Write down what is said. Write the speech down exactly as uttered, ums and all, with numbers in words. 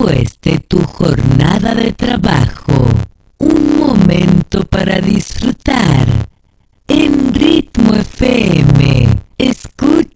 Después de tu jornada de trabajo, un momento para disfrutar en Ritmo F M.